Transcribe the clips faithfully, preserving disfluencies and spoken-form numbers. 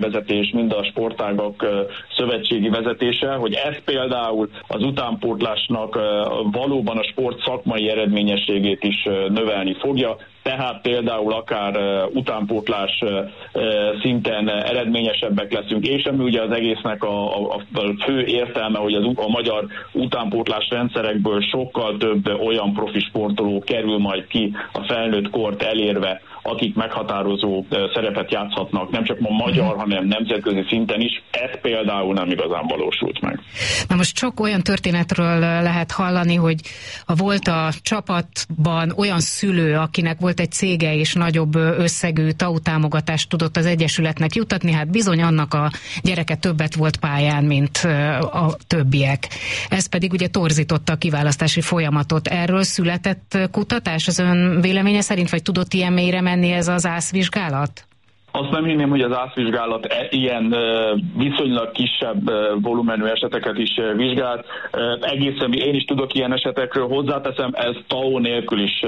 vezetés, mind a sportágak szövetségi vezetése, hogy ez például az utánpótlásnak valóban a sport szakmai eredményességét is növelni fogja. Tehát például akár uh, utánpótlás uh, szinten eredményesebbek leszünk, és ami ugye az egésznek a, a, a fő értelme, hogy az, a magyar utánpótlás rendszerekből sokkal több olyan profi sportoló kerül majd ki a felnőtt kort elérve, akik meghatározó uh, szerepet játszhatnak, nem csak a magyar, hanem nemzetközi szinten is. Ez például nem igazán valósult meg. Na most sok olyan történetről lehet hallani, hogy volt a csapatban olyan szülő, akinek volt egy cége és nagyobb összegű té á u támogatást tudott az egyesületnek jutatni, hát bizony annak a gyereke többet volt pályán, mint a többiek. Ez pedig ugye torzította a kiválasztási folyamatot. Erről született kutatás az ön véleménye szerint, vagy tudott ilyen mélyre menni ez az ászvizsgálat? Azt nem hinném, hogy az ászvizsgálat ilyen viszonylag kisebb volumenű eseteket is vizsgált. Egészen én is tudok ilyen esetekről, hozzáteszem, ez té á u nélkül is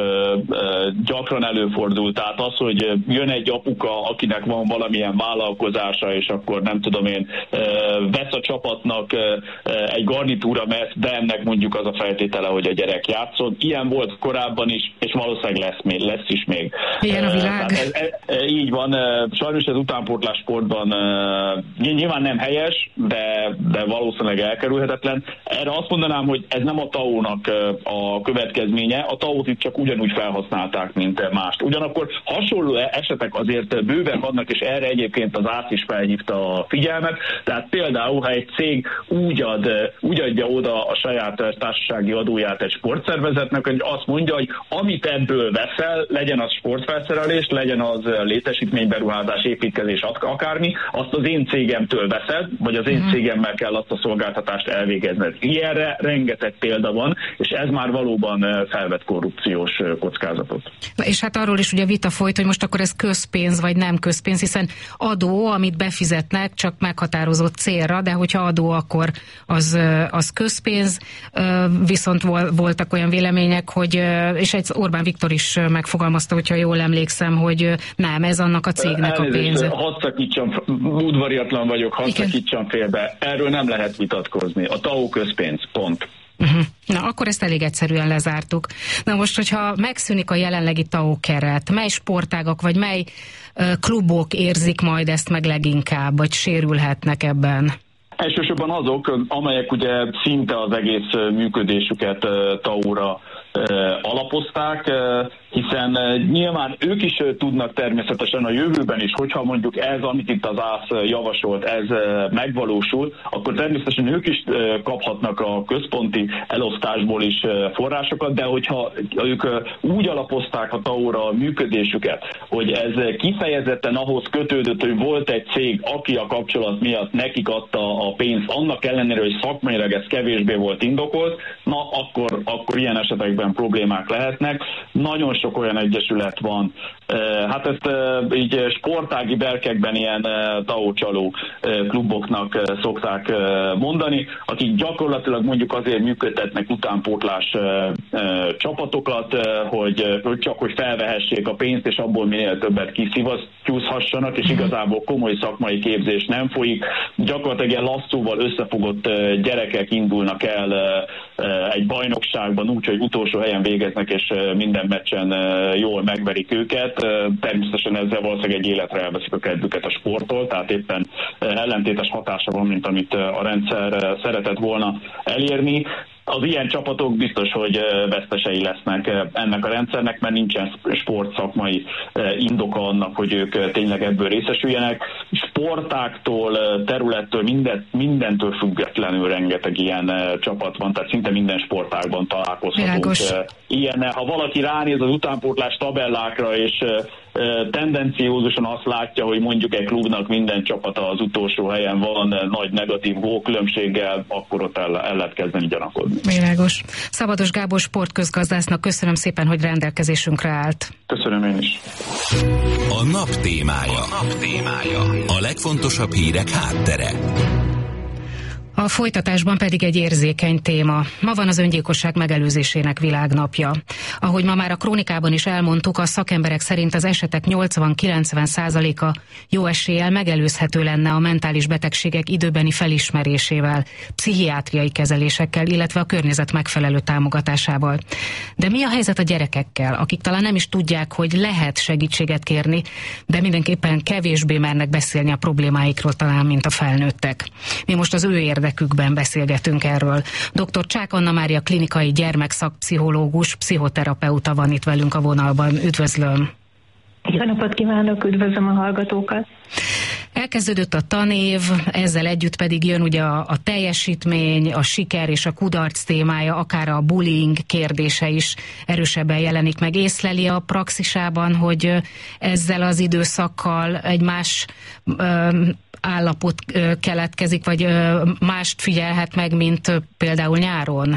gyakran előfordul. Tehát az, hogy jön egy apuka, akinek van valamilyen vállalkozása, és akkor nem tudom én, vesz a csapatnak egy garnitúra meszt, de ennek mondjuk az a feltétele, hogy a gyerek játszon. Ilyen volt korábban is, és valószínűleg lesz, még, lesz is még. Ilyen a világ. Ez, ez, így van. Sajnos az utánpótlás sportban uh, nyilván nem helyes, de, de valószínűleg elkerülhetetlen. Erre azt mondanám, hogy ez nem a té á u-nak uh, a következménye, a té á u-t itt csak ugyanúgy felhasználták, mint mást. Ugyanakkor hasonló esetek azért bőven vannak, és erre egyébként az ász is felhívta a figyelmet. Tehát például, ha egy cég úgy, ad, úgy adja oda a saját társasági adóját egy sportszervezetnek, hogy azt mondja, hogy amit ebből veszel, legyen az sportfelszerelés, legyen az létesítményberuházás, építkezés, akármi, azt az én cégemtől veszed, vagy az én cégemmel kell azt a szolgáltatást elvégezned. Ilyenre rengeteg példa van, és ez már valóban felvet korrupciós kockázatot. Na és hát arról is ugye vita folyt, hogy most akkor ez közpénz, vagy nem közpénz, hiszen adó, amit befizetnek, csak meghatározott célra, de hogyha adó, akkor az, az közpénz, viszont voltak olyan vélemények, hogy, és egy Orbán Viktor is megfogalmazta, hogyha jól emlékszem, hogy nem, ez annak a cégnek a pénze. Hadd szakítsam, udvariatlan vagyok, hadd szakítsam félbe. Erről nem lehet vitatkozni. A té á u közpénz, pont. Uh-huh. Na, akkor ezt elég egyszerűen lezártuk. Na most, hogyha megszűnik a jelenlegi té á u keret, mely sportágak, vagy mely uh, klubok érzik majd ezt meg leginkább, vagy sérülhetnek ebben? Elsősorban azok, amelyek ugye szinte az egész működésüket té á u-ra alapozták, hiszen nyilván ők is tudnak természetesen a jövőben is, hogyha mondjuk ez, amit itt az ász javasolt, ez megvalósul, akkor természetesen ők is kaphatnak a központi elosztásból is forrásokat, de hogyha ők úgy alapozták a té á u-ra a működésüket, hogy ez kifejezetten ahhoz kötődött, hogy volt egy cég, aki a kapcsolat miatt nekik adta a pénzt, annak ellenére, hogy szakmailag ez kevésbé volt indokolt, na akkor, akkor ilyen esetekben problémák lehetnek. Nagyon sok olyan egyesület van. Hát ezt így sportági berkekben ilyen té á u-csaló kluboknak szokták mondani, akik gyakorlatilag mondjuk azért működtetnek utánpótlás csapatokat, hogy, hogy csak hogy felvehessék a pénzt, és abból minél többet kiszivasztyúzhassanak, és igazából komoly szakmai képzés nem folyik. Gyakorlatilag ilyen lasszóval összefogott gyerekek indulnak el egy bajnokságban úgy, hogy utolsó helyen végeznek, és minden meccsen jól megverik őket. Természetesen ezzel valószínűleg egy életre elveszik a kedvüket a sporttól, tehát éppen ellentétes hatása van, mint amit a rendszer szeretett volna elérni. Az ilyen csapatok biztos, hogy vesztesei lesznek ennek a rendszernek, mert nincsen sportszakmai indoka annak, hogy ők tényleg ebből részesüljenek. Sportáktól, területtől, minden, mindentől függetlenül rengeteg ilyen csapat van, tehát szinte minden sportágban találkozhatunk. Világos. Ilyen, ha valaki ránéz az utánpótlás tabellákra, és tendenciózusan azt látja, hogy mondjuk egy klubnak minden csapata az utolsó helyen van nagy negatív gólkülönbséggel, akkor ott el, el lehet kezdeni gyanakodni. Világos. Szabados Gábor sportközgazdásznak köszönöm szépen, hogy rendelkezésünkre állt. Köszönöm én is. A nap témája. A nap témája. A legfontosabb hírek háttere. A folytatásban pedig egy érzékeny téma. Ma van az öngyilkosság megelőzésének világnapja. Ahogy ma már a krónikában is elmondtuk, a szakemberek szerint az esetek nyolcvan-kilencven százaléka jó eséllyel megelőzhető lenne a mentális betegségek időbeni felismerésével, pszichiátriai kezelésekkel, illetve a környezet megfelelő támogatásával. De mi a helyzet a gyerekekkel, akik talán nem is tudják, hogy lehet segítséget kérni, de mindenképpen kevésbé mernek beszélni a problémáikról talán, mint a felnőttek. Mi most az ő érdekükben beszélgetünk erről. doktor Csák Anna Mária klinikai gyermekszakpszichológus, pszichoterapeuta van itt velünk a vonalban. Üdvözlöm! Jó napot kívánok, üdvözlöm a hallgatókat! Elkezdődött a tanév, ezzel együtt pedig jön ugye a, a teljesítmény, a siker és a kudarc témája, akár a bullying kérdése is erősebben jelenik meg. Észleli a praxisában, hogy ezzel az időszakkal egy más ö, állapot ö, keletkezik, vagy ö, mást figyelhet meg, mint például nyáron?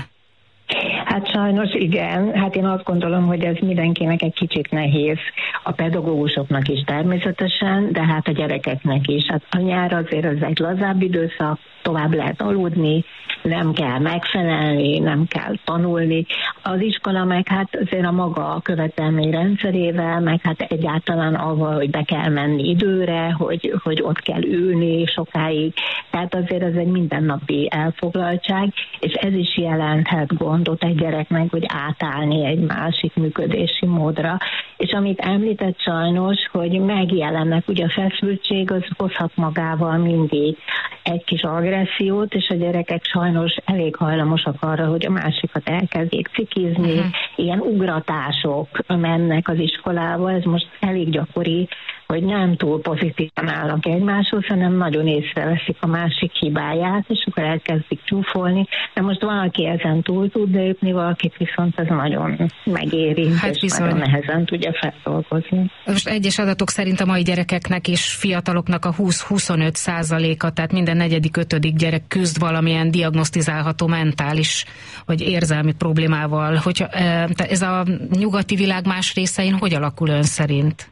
Hát sajnos igen, hát én azt gondolom, hogy ez mindenkinek egy kicsit nehéz, a pedagógusoknak is természetesen, de hát a gyerekeknek is. Hát a nyár azért az egy lazább időszak, tovább lehet aludni, nem kell megfelelni, nem kell tanulni. Az iskola meg hát azért a maga követelmény rendszerével, meg hát egyáltalán avval, hogy be kell menni időre, hogy, hogy ott kell ülni sokáig. Tehát azért ez egy mindennapi elfoglaltság, és ez is jelenthet gondot egy gyereknek, hogy átállni egy másik működési módra. És amit említett sajnos, hogy megjelennek, ugye a feszültség az hozhat magával mindig egy kis agressziót, és a gyerekek sajnos elég hajlamosak arra, hogy a másikat elkezdjék cikizni, uh-huh. Ilyen ugratások mennek az iskolába, ez most elég gyakori, hogy nem túl pozitívan állnak egymáshoz, hanem nagyon észreveszik a másik hibáját, és akkor elkezdik csúfolni. De most valaki ezen túl tud lépni, valakit viszont ez nagyon megérint, hát és bizony. Nagyon nehezen tudja feldolgozni. Most egyes adatok szerint a mai gyerekeknek és fiataloknak a húsz-huszonöt százaléka, tehát minden negyedik, ötödik gyerek küzd valamilyen diagnosztizálható mentális vagy érzelmi problémával. Hogyha ez a nyugati világ más részein hogy alakul ön szerint?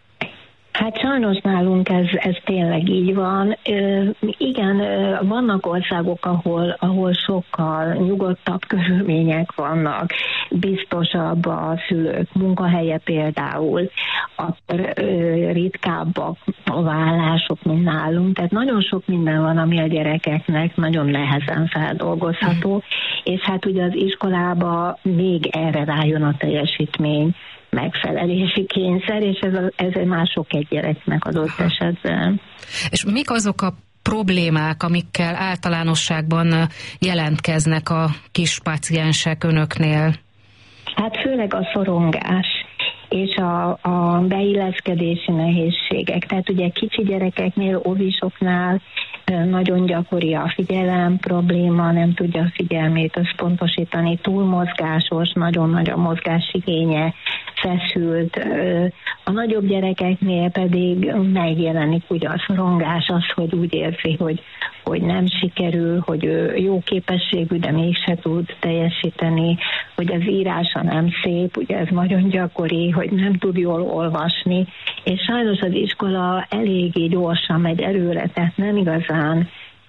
Hát sajnos nálunk ez, ez tényleg így van. Ö, igen, vannak országok, ahol, ahol sokkal nyugodtabb körülmények vannak, biztosabb a szülők munkahelye például, akkor ö, ritkábbak a vállások, mint nálunk. Tehát nagyon sok minden van, ami a gyerekeknek nagyon nehezen feldolgozható, mm. és hát ugye az iskolában még erre rájön a teljesítmény, megfelelési kényszer, és ez, a, ez mások egy gyereknek adott esetben. És mik azok a problémák, amikkel általánosságban jelentkeznek a kis páciensek önöknél? Hát főleg a szorongás és a, a beilleszkedési nehézségek. Tehát ugye kicsi gyerekeknél, óvisoknál nagyon gyakori a figyelem probléma, nem tudja a figyelmét összpontosítani, túlmozgásos, nagyon nagy a mozgásigénye, feszült. A nagyobb gyerekeknél pedig megjelenik ugye a szorongás, az, hogy úgy érzi, hogy, hogy nem sikerül, hogy ő jó képességű, de mégse tud teljesíteni, hogy az írása nem szép, ugye ez nagyon gyakori, hogy nem tud jól olvasni, és sajnos az iskola eléggé gyorsan megy előre, tehát nem igazán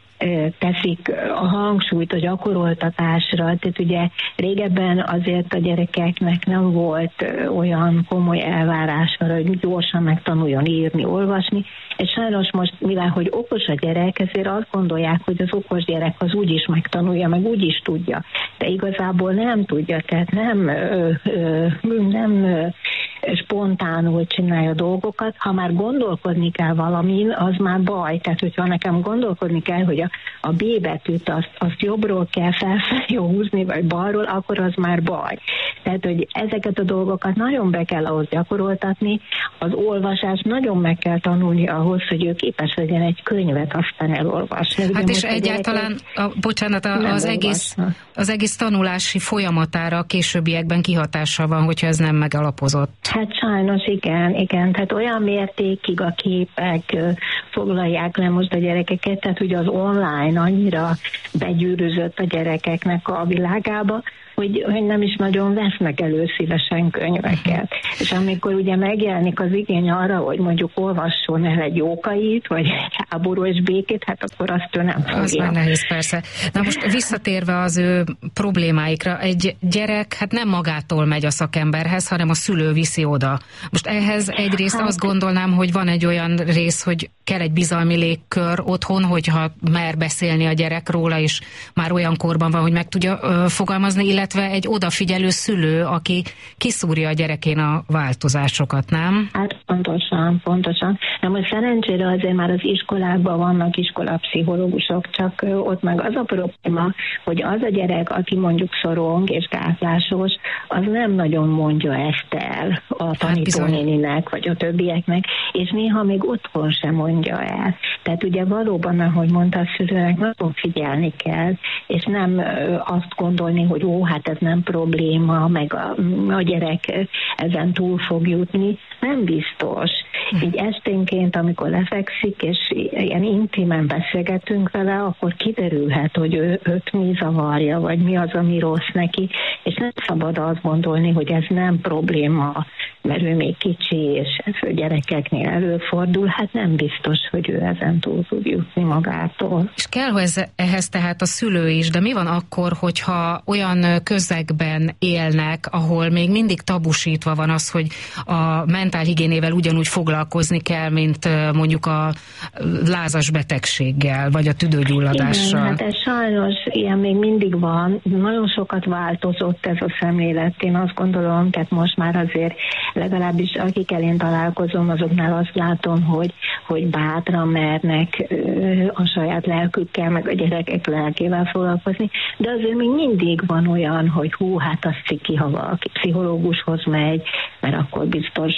teszik a hangsúlyt a gyakoroltatásra. Tehát ugye régebben azért a gyerekeknek nem volt olyan komoly elvárása, hogy gyorsan megtanuljon írni, olvasni, és sajnos most, mivel hogy okos a gyerek, ezért azt gondolják, hogy az okos gyerek az úgyis megtanulja, meg úgyis tudja. De igazából nem tudja, tehát nem, nem spontánul csinálja dolgokat. Ha már gondolkodni kell valamin, az már baj. Tehát, hogyha nekem gondolkodni kell, hogy a, a B betűt azt, azt jobbról kell felfelé húzni, vagy balról, akkor az már baj. Tehát, hogy ezeket a dolgokat nagyon be kell ahhoz gyakoroltatni, az olvasást nagyon meg kell tanulni ahhoz, hogy ő képes legyen egy könyvet aztán elolvasni. Hát és egyáltalán, a, bocsánat, a, az, egész, az egész tanulási folyamatára a későbbiekben kihatással van, hogyha ez nem megalapozott. Hát sajnos igen, igen. Tehát olyan mértékig a képek foglalják le most a gyerekeket, tehát ugye az online annyira begyűrűzött a gyerekeknek a világába, hogy, hogy nem is nagyon vesznek elő szívesen könyveket. És amikor ugye megjelenik az igény arra, hogy mondjuk olvasson el egy Jókait, vagy egy Háború és békét, hát akkor azt ő nem fogja. Az már nehéz, persze. Na most visszatérve az ő problémáikra, egy gyerek hát nem magától megy a szakemberhez, hanem a szülő viszi oda. Most ehhez egyrészt hát, azt gondolnám, hogy van egy olyan rész, hogy kell egy bizalmi légkör otthon, hogyha mer beszélni a gyerek róla, és már olyan korban van, hogy meg tudja ö, fogalmazni, illetve egy odafigyelő szülő, aki kiszúrja a gyerekén a változásokat, nem? Hát pontosan, pontosan. Na most szerencsére azért már az iskolákban vannak iskolapszichológusok, csak ott meg az a probléma, hogy az a gyerek, aki mondjuk szorong és gátlásos, az nem nagyon mondja ezt el a tanítónéninek, vagy a többieknek, és néha még otthon sem mondja el. Tehát ugye valóban, ahogy mondta a szülőnek, nagyon figyelni kell, és nem azt gondolni, hogy ó, hát ez nem probléma, meg a, a gyerek ezen túl fog jutni. Nem biztos. Így esténként, amikor lefekszik, és ilyen intimen beszélgetünk vele, akkor kiderülhet, hogy ő, őt mi zavarja, vagy mi az, ami rossz neki, és nem szabad azt gondolni, hogy ez nem probléma, mert ő még kicsi, és ez a gyerekeknél előfordul, hát nem biztos, hogy ő ezen túl tud jutni magától. És kell ehhez tehát a szülő is, de mi van akkor, hogyha olyan közegben élnek, ahol még mindig tabusítva van az, hogy a mentálhigiénével ugyanúgy foglalkozni kell, mint mondjuk a lázas betegséggel, vagy a tüdőgyulladással? Igen, hát ez sajnos ilyen még mindig van. Nagyon sokat változott ez a szemlélet. Én azt gondolom, tehát most már azért legalábbis akikkel én találkozom, azoknál azt látom, hogy, hogy bátran mernek a saját lelkükkel, meg a gyerekek lelkével foglalkozni, de azért még mindig van olyan, hogy hú, hát azt ciki, ha valaki pszichológushoz megy, mert akkor biztos,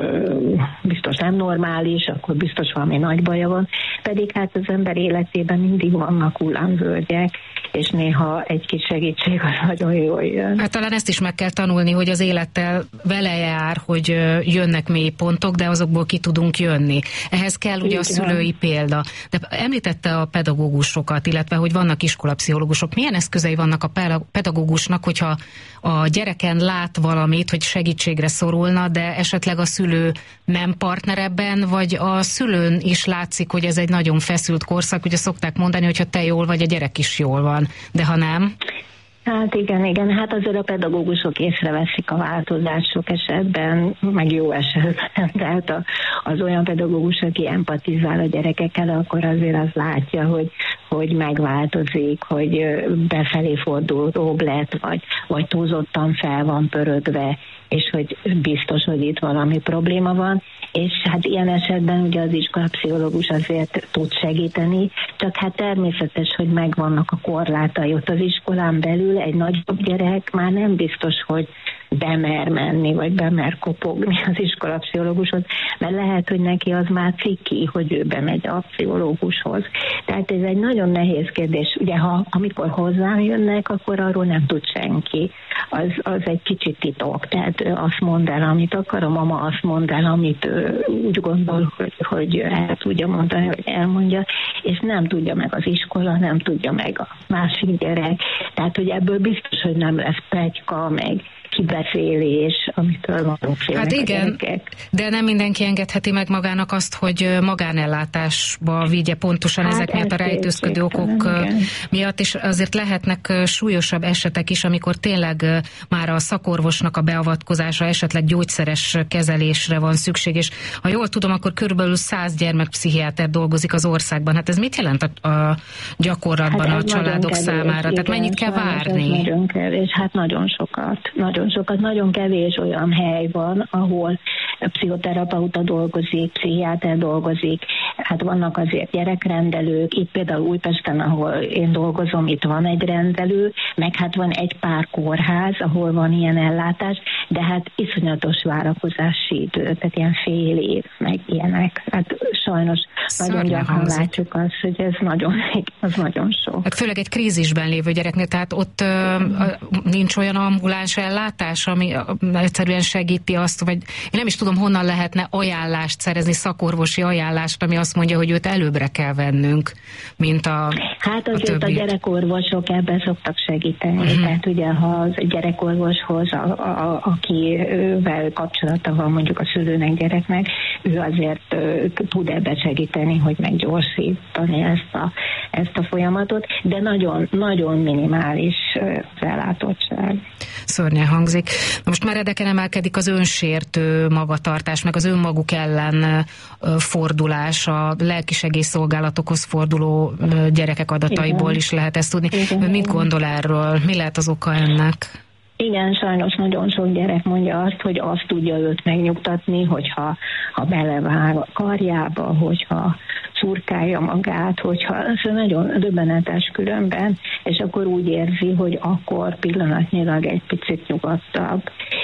biztos nem normális, akkor biztos valami nagy baja van, pedig hát az ember életében mindig vannak hullámvölgyek, és néha egy kis segítség az nagyon jól jön. Hát talán ezt is meg kell tanulni, hogy az élettel vele jár, hogy jönnek mély pontok, de azokból ki tudunk jönni. Ehhez kell ugye a szülői példa. De említette a pedagógusokat, illetve hogy vannak iskolapszichológusok. Milyen eszközei vannak a pedagógusnak, hogyha a gyereken lát valamit, hogy segítségre szorulna, de esetleg a szülő nem partner ebben, vagy a szülőn is látszik, hogy ez egy nagyon feszült korszak. Ugye szokták mondani, hogy ha te jól vagy, a gyerek is jól van. De ha nem? Hát igen, igen, hát azért a pedagógusok észreveszik a változások esetben, meg jó esetben, tehát a, az olyan pedagógus, aki empatizál a gyerekekkel, akkor azért az látja, hogy, hogy megváltozik, hogy befelé fordulóbb lett, vagy, vagy túlzottan fel van pörögve, és hogy biztos, hogy itt valami probléma van, és hát ilyen esetben ugye az iskolapszichológus azért tud segíteni, csak hát természetes, hogy megvannak a korlátai. Ott az iskolán belül egy nagyobb gyerek már nem biztos, hogy bemer menni, vagy bemer kopogni az iskolapszichológushoz, mert lehet, hogy neki az már ciki, hogy ő bemegy a pszichológushoz. Tehát ez egy nagyon nehéz kérdés. Ugye, ha amikor hozzám jönnek, akkor arról nem tud senki. Az, az egy kicsit titok. Tehát azt mond el, amit akar, a mama azt mond el, amit ő úgy gondol, hogy, hogy el tudja mondani, hogy elmondja, és nem tudja meg az iskola, nem tudja meg a másik gyerek. Tehát, hogy ebből biztos, hogy nem lesz pletyka, meg kibeszélés, amitől maguk félnek. Hát igen, de nem mindenki engedheti meg magának azt, hogy magánellátásba vigye pontosan hát ezek miatt a rejtőzködő okok igen. miatt, és azért lehetnek súlyosabb esetek is, amikor tényleg már a szakorvosnak a beavatkozása, esetleg gyógyszeres kezelésre van szükség, és ha jól tudom, akkor körülbelül száz gyermekpszichiáter dolgozik az országban. Hát ez mit jelent a, a gyakorlatban hát a családok kevés, számára? Igen, tehát mennyit kell várni? Nagyon kevés, hát nagyon sokat. Nagyon sokat, nagyon kevés olyan hely van, ahol pszichoterapeuta dolgozik, pszichiáter dolgozik, hát vannak azért gyerekrendelők, itt például Újpesten, ahol én dolgozom, itt van egy rendelő, meg hát van egy pár kórház, ahol van ilyen ellátás, de hát iszonyatos várakozási idő, tehát ilyen fél év, meg ilyenek. Hát sajnos Szörnye nagyon gyakran hangzik. Látjuk azt, hogy ez nagyon, az nagyon sok. Hát főleg egy krízisben lévő gyereknél, tehát ott uh, nincs olyan ambuláns ellátás, ami egyszerűen segíti azt, vagy én nem is tudom, tudom, honnan lehetne ajánlást szerezni, szakorvosi ajánlást, ami azt mondja, hogy őt előbbre kell vennünk, mint a Hát azért a, a gyerekorvosok ebben szoktak segíteni. Uh-huh. Tehát ugye, ha az gyerekorvoshoz, a, a, akivel kapcsolata van mondjuk a szülőnek, gyereknek, ő azért ő, tud ebbe segíteni, hogy meggyorsítani ezt a, ezt a folyamatot, de nagyon, nagyon minimális az ellátottság. Szörnyen hangzik. Most már edeken emelkedik az önsértő magatartás, meg az önmaguk ellen fordulás, a lelkisegélyszolgálatokhoz forduló gyerekek adataiból Igen. is lehet ezt tudni. Igen. Mit gondol erről? Mi lehet az oka ennek? Igen, sajnos nagyon sok gyerek mondja azt, hogy azt tudja őt megnyugtatni, hogyha ha belevág a karjába, hogyha szurkálja magát, hogyha ez nagyon döbbenetes különben, és akkor úgy érzi, hogy akkor pillanatnyilag egy picit nyugodtabb.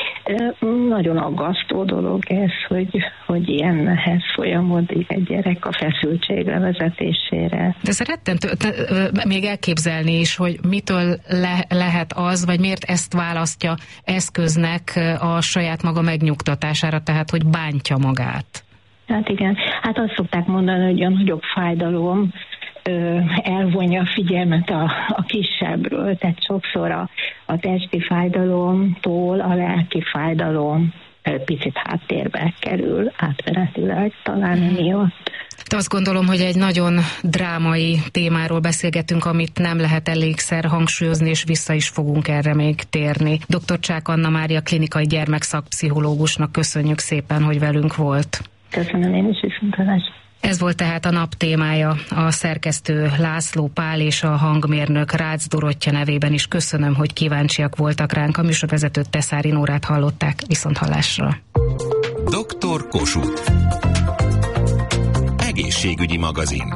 Nagyon aggasztó dolog ez, hogy, hogy ilyen nehez folyamodik egy gyerek a feszültség levezetésére. De ez rettentő, még elképzelni is, hogy mitől le, lehet az, vagy miért ezt választja eszköznek a saját maga megnyugtatására, tehát hogy bántja magát. Hát igen, hát azt szokták mondani, hogy a nagyobb fájdalom ö, elvonja a figyelmet a, a kisebbről, tehát sokszor a, a testi fájdalomtól a lelki fájdalom ö, picit háttérbe kerül, átmenetileg talán miatt. De azt gondolom, hogy egy nagyon drámai témáról beszélgetünk, amit nem lehet elégszer hangsúlyozni, és vissza is fogunk erre még térni. doktor Csák Anna Mária klinikai gyermekszakpszichológusnak köszönjük szépen, hogy velünk volt. Köszönöm én is, viszontlátásra. Ez volt tehát a nap témája. A szerkesztő László Pál és a hangmérnök Rácz Dorottya nevében is köszönöm, hogy kíváncsiak voltak ránk. A műsorvezetőt Teszári Nórát hallották. Viszonthallásra. doktor Kossuth. Egészségügyi magazin.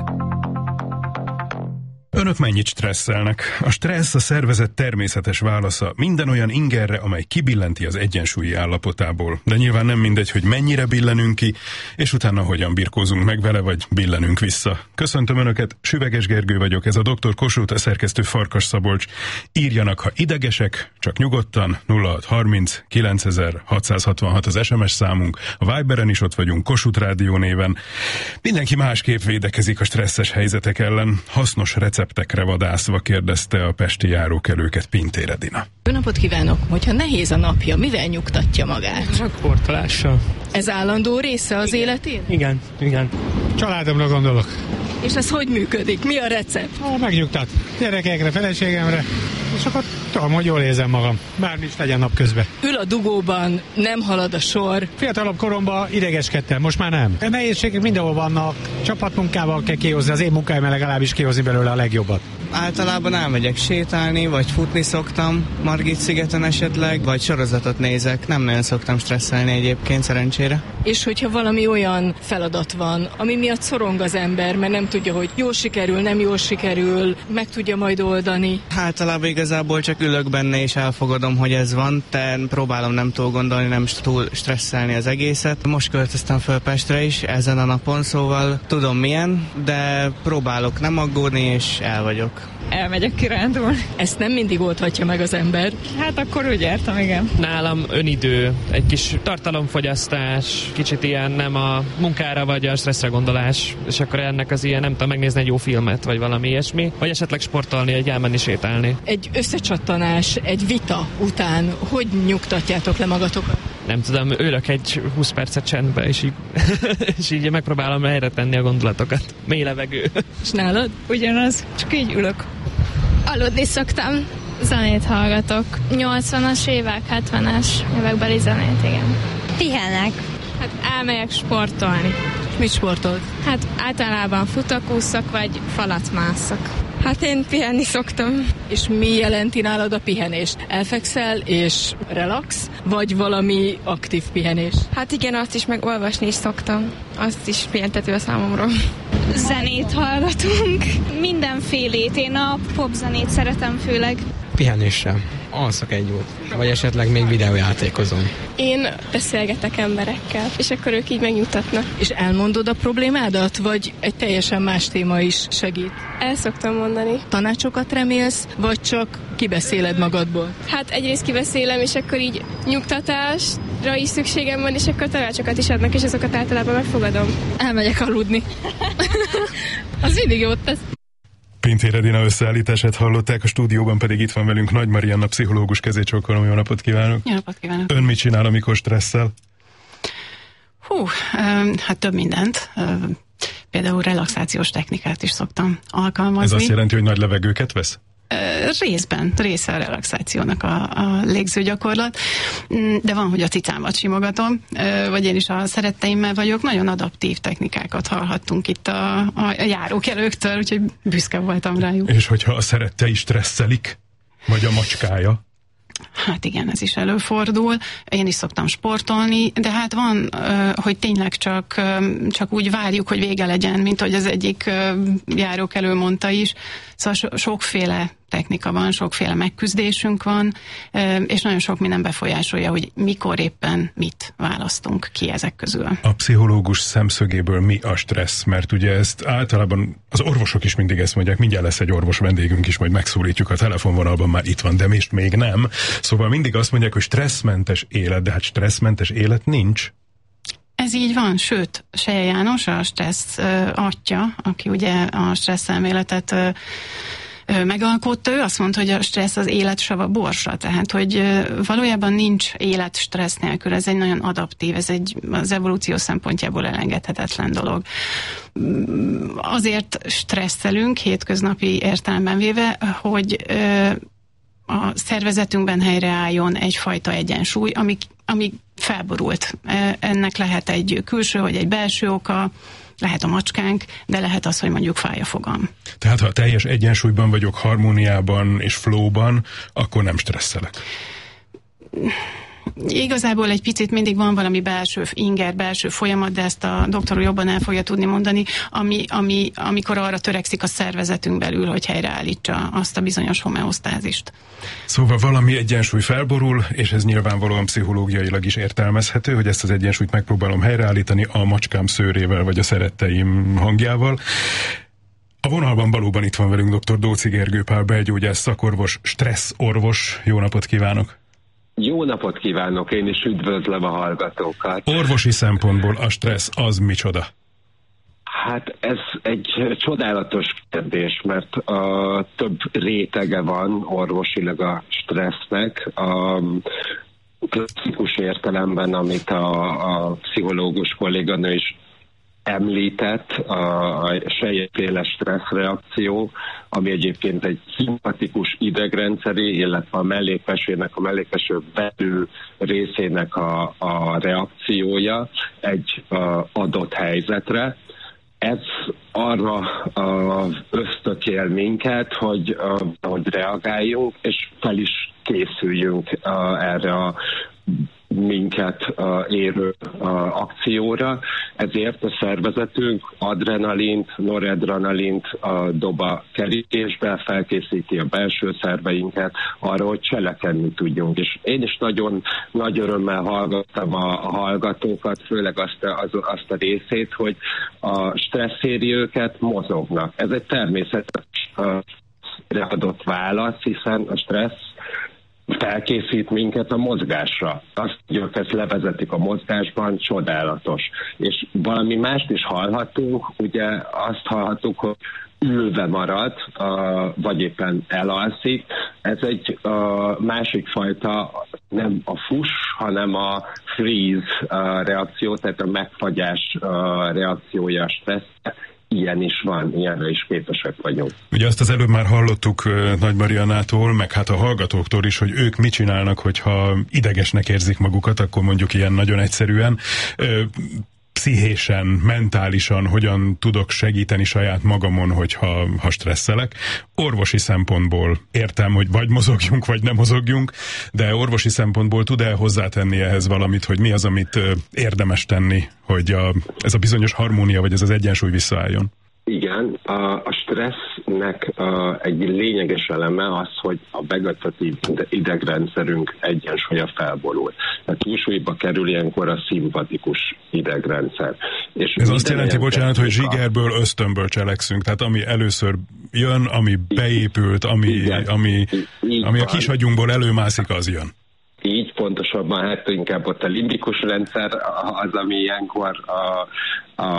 Önök mennyit stresszelnek? A stressz a szervezet természetes válasza minden olyan ingerre, amely kibillenti az egyensúlyi állapotából. De nyilván nem mindegy, hogy mennyire billenünk ki, és utána hogyan birkózunk meg vele, vagy billenünk vissza. Köszöntöm Önöket, Süveges Gergő vagyok, ez a doktor Kossuth, a szerkesztő Farkas Szabolcs. Írjanak, ha idegesek, csak nyugodtan, nulla hat harminc kilencezer-hatszázhatvanhat az es em es számunk, a Viberen is ott vagyunk, Kossuth Rádió néven. Mindenki másképp védekezik a stresszes helyzetek ellen, hasznos recept receptekre vadászva kérdezte a pesti járókelőket Pintér Edina. Jó napot kívánok! Hogyha nehéz a napja, mivel nyugtatja magát? Csak sportolással. Ez állandó része az igen. életén? Igen, igen. Családomra gondolok. És ez hogy működik? Mi a recept? Ha, megnyugtat. Gyerekekre, feleségemre, és akkor tudom, hogy jól érzem magam. Bármi is legyen napközben. Ül a dugóban, nem halad a sor. Fiatalabb koromban idegeskedtem, most már nem. A nehézségek mindenhol vannak, csapatmunkával kell kihozni, az én munkáimmal legalábbis kihozni belőle a legjobbat. Általában elmegyek sétálni, vagy futni szoktam, Margit-szigeten esetleg, vagy sorozatot nézek. Nem nagyon szoktam stresszelni egyébként, szerencsére. És hogyha valami olyan feladat van, ami miatt szorong az ember, mert nem tudja, hogy jól sikerül, nem jól sikerül, meg tudja majd oldani. Általában igazából csak ülök benne, és elfogadom, hogy ez van, de próbálom nem túl gondolni, nem túl stresszelni az egészet. Most költöztem föl Pestre is ezen a napon, szóval tudom milyen, de próbálok nem aggódni, és el vagyok. Elmegyek kirándulni. Ezt nem mindig oldhatja meg az ember. Hát akkor úgy értem, igen. Nálam önidő, egy kis tartalomfogyasztás, kicsit ilyen nem a munkára vagy a stresszre gondolás, és akkor ennek az ilyen, nem tudom, megnézni egy jó filmet, vagy valami ilyesmi, vagy esetleg sportolni, egy elmenni sétálni. Egy összecsattanás, egy vita után hogy nyugtatjátok le magatokat? Nem tudom, ülök egy húsz percet csendbe, és így, és így megpróbálom helyre tenni a gondolatokat. Mély levegő. És nálad? Ugyanaz, csak így ülök. Aludni szoktam, zenét hallgatok. nyolcvanas évek, hetvenes évekbeli zenét, igen. Pihenek. Hát elmegyek sportolni. Mit sportolsz? Hát általában futok, úszok, vagy falat mászok. Hát én pihenni szoktam. És mi jelenti nálad a pihenés? Elfekszel és relax, vagy valami aktív pihenés? Hát igen, azt is, meg olvasni is szoktam. Azt is pihentető a számomra. Zenét hallgatunk. Mindenfélét. Én a popzenét szeretem főleg. Pihenéssel. Alszok egy jót. Vagy esetleg még videójátékozom. Én beszélgetek emberekkel, és akkor ők így megnyugtatnak. És elmondod a problémádat, vagy egy teljesen más téma is segít? El szoktam mondani. Tanácsokat remélsz, vagy csak kibeszéled magadból? Hát egyrészt kibeszélem, és akkor így nyugtatás, tanácsra is szükségem van, és akkor tanácsokat is adnak, és azokat általában megfogadom. Elmegyek aludni. Az mindig jót tesz. Pintér Edina összeállítását hallották, a stúdióban pedig itt van velünk Nagy Marianna, pszichológus, kezécsókolom, jó napot kívánok! Jó napot kívánok! Ön mit csinál, amikor stresszel? Hú, hát több mindent. Például relaxációs technikát is szoktam alkalmazni. Ez azt jelenti, hogy nagy levegőket vesz? Részben, része a relaxációnak a, a légzőgyakorlat, de van, hogy a cicámat simogatom, vagy én is a szeretteimmel vagyok. Nagyon adaptív technikákat hallhattunk itt a, a járókelőktől, úgyhogy büszke voltam rájuk. És hogyha a szerettei stresszelik, vagy a macskája? Hát igen, ez is előfordul. Én is szoktam sportolni, de hát van, hogy tényleg csak, csak úgy várjuk, hogy vége legyen, mint hogy az egyik járókelő mondta is. Szóval so- sokféle technika van, sokféle megküzdésünk van, és nagyon sok minden befolyásolja, hogy mikor éppen mit választunk ki ezek közül. A pszichológus szemszögéből mi a stressz? Mert ugye ezt általában az orvosok is mindig ezt mondják, mindjárt lesz egy orvos vendégünk is, majd megszólítjuk a telefonvonalban, már itt van, de most még nem. Szóval mindig azt mondják, hogy stresszmentes élet, de hát stresszmentes élet nincs. Ez így van, sőt, Seje János, a stressz uh, atya, aki ugye a stressz elméletet uh, uh, megalkotta, ő azt mondta, hogy a stressz az élet sava borsa, tehát hogy uh, valójában nincs élet stressz nélkül, ez egy nagyon adaptív, ez egy az evolúció szempontjából elengedhetetlen dolog. Azért stresszelünk hétköznapi értelemben véve, hogy uh, a szervezetünkben helyreálljon egyfajta egyensúly, ami, ami felborult. Ennek lehet egy külső, vagy egy belső oka, lehet a macskánk, de lehet az, hogy mondjuk fáj a fogam. Tehát ha teljes egyensúlyban vagyok, harmóniában és flowban, akkor nem stresszelek. Igazából egy picit mindig van valami belső inger, belső folyamat, de ezt a doktor jobban el fogja tudni mondani, ami, ami, amikor arra törekszik a szervezetünk belül, hogy helyreállítsa azt a bizonyos homeosztázist. Szóval valami egyensúly felborul, és ez nyilvánvalóan pszichológiailag is értelmezhető, hogy ezt az egyensúlyt megpróbálom helyreállítani a macskám szőrével, vagy a szeretteim hangjával. A vonalban valóban itt van velünk dr. Dóczy Gergő Pál, belgyógyász, szakorvos, stresszorvos. Jó napot kívánok! Jó napot kívánok, én is üdvözlöm a hallgatókat. Orvosi szempontból a stressz az micsoda? Hát ez egy csodálatos kérdés, mert a több rétege van orvosilag a stressznek. A klasszikus értelemben, amit a, a pszichológus kolléganő is említett, a, a sejjeféle stresszreakció, ami egyébként egy szimpatikus idegrendszeri, illetve a mellékvesének, a mellékveső belül részének a, a reakciója egy a, adott helyzetre. Ez arra a, ösztökél minket, hogy, a, hogy reagáljunk, és fel is készüljünk a, erre a minket uh, érő uh, akcióra, ezért a szervezetünk adrenalint, noradrenalint uh, dob a kerítésbe, felkészíti a belső szerveinket arra, hogy cselekedni tudjunk. És én is nagyon nagy örömmel hallgattam a, a hallgatókat, főleg azt a, az, azt a részét, hogy a stresszériőket mozognak. Ez egy természetes uh, adott válasz, hiszen a stressz felkészít minket a mozgásra. Azt, hogy ők ezt levezetik a mozgásban, csodálatos. És valami mást is hallhatunk, ugye azt hallhatunk, hogy ülve marad, vagy éppen elalszik. Ez egy másik fajta, nem a fuss, hanem a freeze reakció, tehát a megfagyás reakciója a stressz. Ilyen is van, ilyenre is képesek vagyunk. Ugye azt az előbb már hallottuk uh, Nagy Mariannától, meg hát a hallgatóktól is, hogy ők mit csinálnak, hogyha idegesnek érzik magukat, akkor mondjuk ilyen nagyon egyszerűen. Uh, pszichésen, mentálisan hogyan tudok segíteni saját magamon, hogyha ha stresszelek. Orvosi szempontból értem, hogy vagy mozogjunk, vagy nem mozogjunk, de orvosi szempontból tud-e hozzátenni ehhez valamit, hogy mi az, amit érdemes tenni, hogy a, ez a bizonyos harmónia, vagy ez az egyensúly visszaálljon? Igen, a, a stressznek a, egy lényeges eleme az, hogy a vegetatív idegrendszerünk egyensúlya felborul. Tehát túlsúlyba kerül ilyenkor a szimpatikus idegrendszer. És ez azt jelenti, bocsánat, hogy zsigerből, ösztönből cselekszünk, tehát ami először jön, ami beépült, ami, ami, ami a kisagyunkból előmászik, az jön. Így pontosabban hát inkább ott a limbikus rendszer az, ami ilyenkor a, a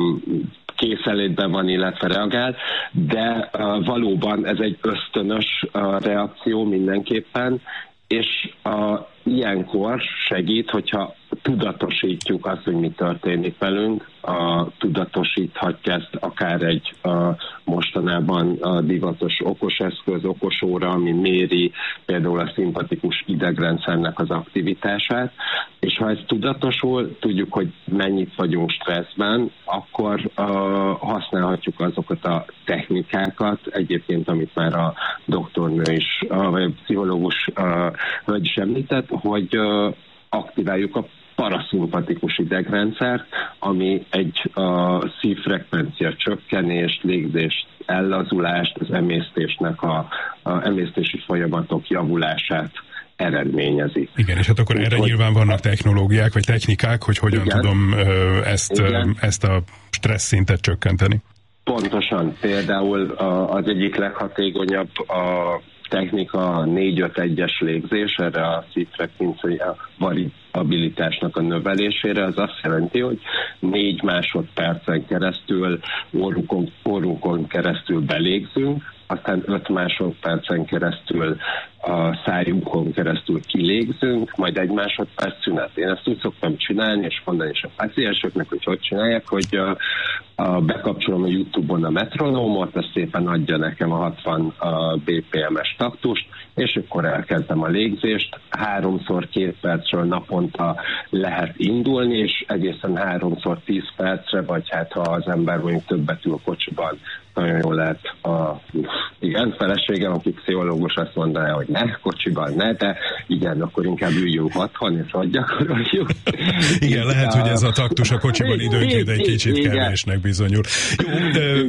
készenlétben van, illetve reagál, de uh, valóban ez egy ösztönös uh, reakció mindenképpen, és uh, ilyenkor segít, hogyha tudatosítjuk azt, hogy mi történik velünk, a, tudatosíthatja ezt akár egy a, mostanában a divatos okoseszköz, okosóra, ami méri például a szimpatikus idegrendszernek az aktivitását, és ha ez tudatosul, tudjuk, hogy mennyit vagyunk stresszben, akkor a, használhatjuk azokat a technikákat, egyébként, amit már a doktornő is, a, vagy a pszichológus a, hölgy is említett, hogy a, aktiváljuk a paraszimpatikus idegrendszert, ami egy a szívfrekvencia csökkenést, légzést, ellazulást, az emésztésnek a, a emésztési folyamatok javulását eredményezi. Igen, és hát akkor erre hogy nyilván vannak technológiák, vagy technikák, hogy hogyan igen, tudom ezt, igen. ezt a stressz szintet csökkenteni. Pontosan. Például az egyik leghatékonyabb a technika a négy-öt egyes légzés, erre a szívfrekvencia variabilitásnak a növelésére, az azt jelenti, hogy négy másodpercen keresztül, orrunkon, orrunkon keresztül belégzünk, aztán öt másodpercen keresztül a szájunkon keresztül kilégzünk, majd egy másodperc szünet. Én ezt úgy szoktam csinálni, és mondani is a pácienseknek, hogy hogy csinálják, hogy a, a bekapcsolom a YouTube-on a metronómot, ez szépen adja nekem a hatvan bé pé em-es taktust, és akkor elkezdem a légzést. Háromszor két percről naponta lehet indulni, és egészen háromszor tíz percre, vagy hát ha az ember mondjuk többet ül kocsiban, nagyon jól lehet a igen, feleségem, aki pszichológus, azt mondaná, hogy ne, kocsiban ne, de igen, akkor inkább üljünk otthon, és ott gyakoroljuk. Igen, lehet, hogy ez a taktus a kocsiban időnként egy kicsit kevésnek bizonyul. Jó,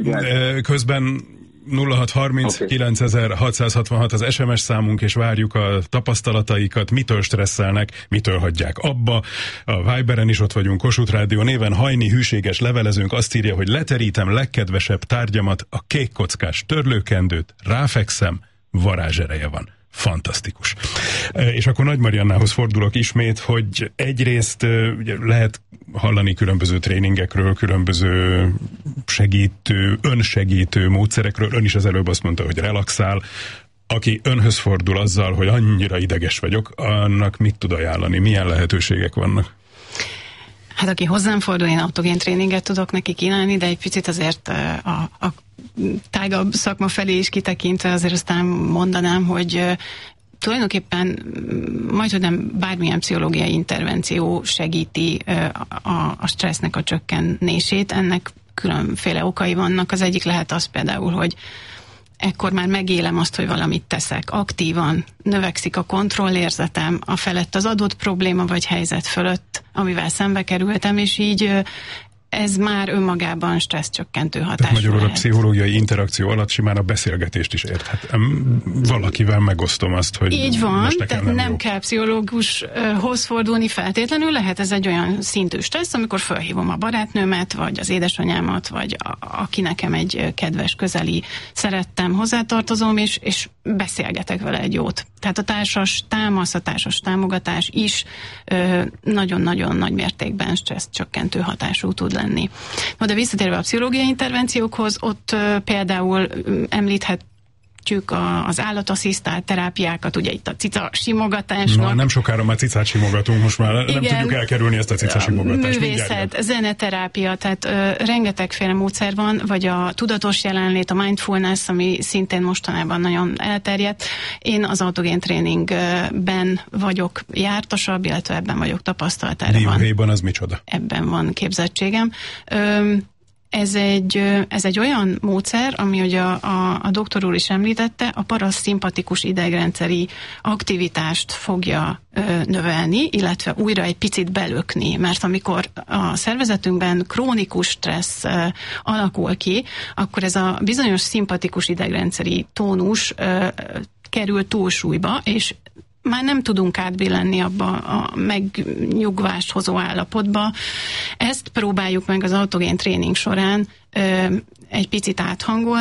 de közben nulla hat harminc kilencezer-hatszázhatvanhat az es em es számunk, és várjuk a tapasztalataikat, mitől stresszelnek, mitől hagyják abba. A Viberen is ott vagyunk, Kossuth Rádió néven Hajni hűséges levelezőnk azt írja, hogy leterítem legkedvesebb tárgyamat, a kékkockás törlőkendőt, ráfekszem, varázsereje van. Fantasztikus. És akkor Nagy Mariannához fordulok ismét, hogy egyrészt ugye, lehet hallani különböző tréningekről, különböző segítő, önsegítő módszerekről. Ön is az előbb azt mondta, hogy relaxál. Aki önhöz fordul azzal, hogy annyira ideges vagyok, annak mit tud ajánlani? Milyen lehetőségek vannak? Hát aki hozzám fordul, én autogén tréninget tudok neki kínálni, de egy picit azért a, a tágabb szakma felé is kitekintve azért aztán mondanám, hogy tulajdonképpen majdhogy nem bármilyen pszichológiai intervenció segíti a, a stressznek a csökkenését. Ennek különféle okai vannak. Az egyik lehet az például, hogy ekkor már megélem azt, hogy valamit teszek aktívan, növekszik a kontrollérzetem a felett az adott probléma vagy helyzet fölött, amivel szembe kerültem, és így ez már önmagában stresszcsökkentő hatású. Magyarul lehet. A pszichológiai interakció alatt simán a beszélgetést is érthetem. Valakivel megosztom azt, hogy így van, most tehát nem, nem kell pszichológushoz fordulni feltétlenül, lehet ez egy olyan szintű stressz, amikor felhívom a barátnőmet, vagy az édesanyámat, vagy a, aki nekem egy kedves, közeli szerettem, hozzátartozom, és, és beszélgetek vele egy jót. Tehát a társas támasz, a társas támogatás is nagyon-nagyon nagy mértékben stresszcsökkentő hatású tud lenni. No, de visszatérve a pszichológiai intervenciókhoz, ott uh, például um, említhet az állatasszisztált terápiákat, ugye itt a cica simogatásnak. Na, nem sokára már cicát simogatunk, most már igen, nem tudjuk elkerülni ezt a cica simogatást. Művészet, zeneterápia, tehát ö, rengetegféle módszer van, vagy a tudatos jelenlét, a mindfulness, ami szintén mostanában nagyon elterjedt. én az autogén tréningben vagyok jártasabb, illetve ebben vagyok tapasztalt. Dióhéjban az micsoda? Ebben van képzettségem. Ö, Ez egy, ez egy olyan módszer, ami ugye a, a, a doktor úr is említette, a paraszimpatikus idegrendszeri aktivitást fogja ö, növelni, illetve újra egy picit belökni, mert amikor a szervezetünkben krónikus stressz ö, alakul ki, akkor ez a bizonyos szimpatikus idegrendszeri tónus ö, kerül túlsúlyba, és már nem tudunk átbillenni abba a megnyugvást hozó állapotba. Ezt próbáljuk meg az autogén tréning során ö, egy picit áthangolni,